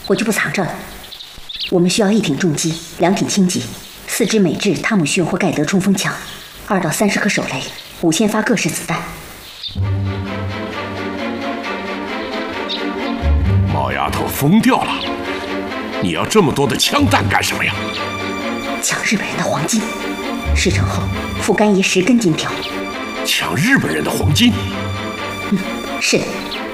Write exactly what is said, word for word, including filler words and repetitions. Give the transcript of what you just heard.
我就不藏着了。我们需要一挺重机，两挺轻机，四支美制汤姆逊或盖德冲锋枪，二到三十颗手雷，五千发各式子弹。 毛丫头疯掉了！你要这么多的枪弹干什么呀？ 抢日本人的黄金，事成后付干爷十根金条。 抢日本人的黄金？ 嗯，是的。